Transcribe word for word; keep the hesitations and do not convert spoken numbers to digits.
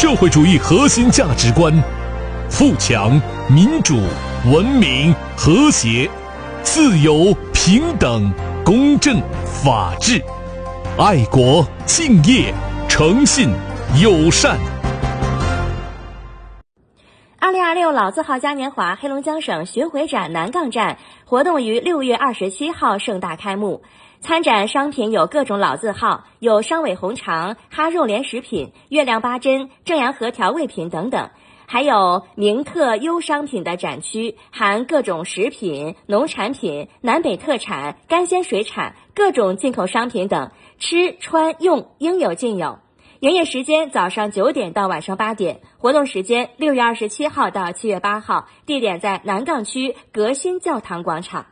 社会主义核心价值观：富强、民主、文明、和谐、自由、平等、公正、法治、爱国、敬业、诚信、友善。 二零二六老字号嘉年华黑龙江省巡回展南杠站活动于六月二十七号盛大开幕。参展商品有各种老字号，有商委红肠、哈肉联食品、月亮八珍、正阳河调味品等等，还有名特优商品的展区，含各种食品、农产品、南北特产、干鲜水产、各种进口商品等，吃穿用应有尽有。营业时间早上九点到晚上八点，活动时间六月二十七号到七月八号，地点在南杠区革新教堂广场。